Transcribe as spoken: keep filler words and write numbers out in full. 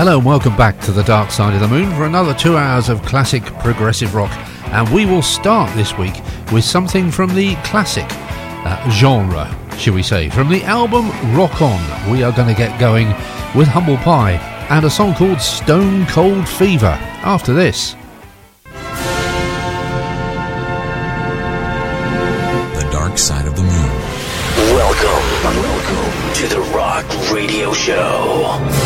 Hello and welcome back to the Dark Side of the Moon for another two hours of classic progressive rock. And we will start this week with something from the classic uh, genre, shall we say. From the album Rock On, we are going to get going with Humble Pie and a song called Stone Cold Fever after this. The Dark Side of the Moon. Welcome, welcome to the Rock Radio Show.